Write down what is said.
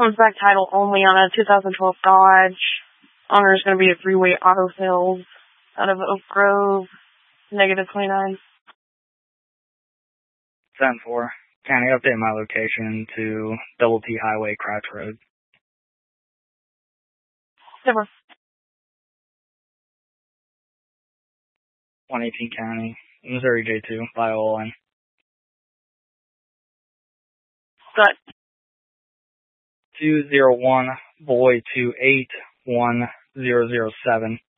comes back title only on a 2012 Dodge. Owner is going to be a three-way auto sales out of Oak Grove, -29. 10-4. Can you update my location to Double T Highway, Crouch Road? 10-4. 118 County, Missouri J2, Viola line. Got 201 Boy 281007.